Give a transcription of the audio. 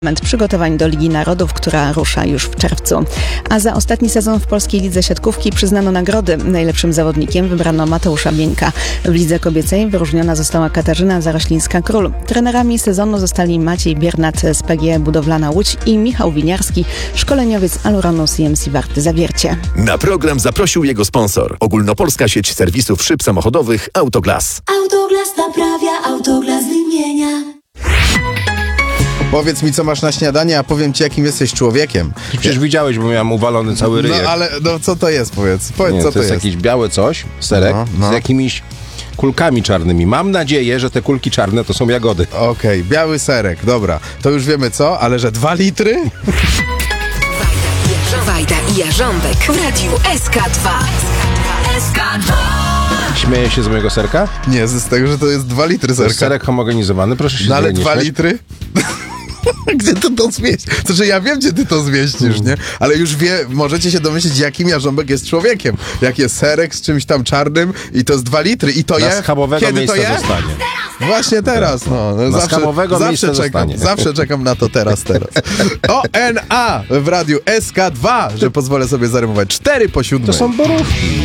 Przygotowań do Ligi Narodów, która rusza już w czerwcu. A za ostatni sezon w polskiej lidze siatkówki przyznano nagrody. Najlepszym zawodnikiem wybrano Mateusza Bieńka. W lidze kobiecej wyróżniona została Katarzyna Zaroślińska-Król. Trenerami sezonu zostali Maciej Biernat z PGE Budowlana Łódź i Michał Winiarski, szkoleniowiec Aluronu CMC Warty Zawiercie. Na program zaprosił jego sponsor. Ogólnopolska sieć serwisów szyb samochodowych Autoglas. Autoglas naprawia, Autoglas wymienia. Powiedz mi, co masz na śniadanie, a powiem ci, jakim jesteś człowiekiem. Przecież widziałeś, bo miałem uwalony cały ryjek. No ale co to jest, powiedz Nie, co to jest jakieś białe coś, serek, z jakimiś kulkami czarnymi. Mam nadzieję, że te kulki czarne to są jagody. Okej, biały serek, dobra. To już wiemy co, ale że 2 litry? Wajda i Jarząbek w Radiu SK2. SK2. Śmieję się z mojego serka? Nie, z tego, że to jest 2 litry To serka. jest serek homogenizowany, proszę się No ale nie 2 śmiać. litry? Gdzie ty to zmieścisz? To, że ja wiem, gdzie ty to zmieścisz, nie? Ale już możecie się domyślić, jakim Jarząbek jest człowiekiem. Jak jest serek z czymś tam czarnym i to jest 2 litry i to Na je? schabowego Kiedy miejsca to je? zostanie. Właśnie teraz, no. Na schabowego miejsca czekam, zostanie. zawsze czekam na to teraz. ONA w radiu SK2, że pozwolę sobie zarymować 4 po 7. To są borówki.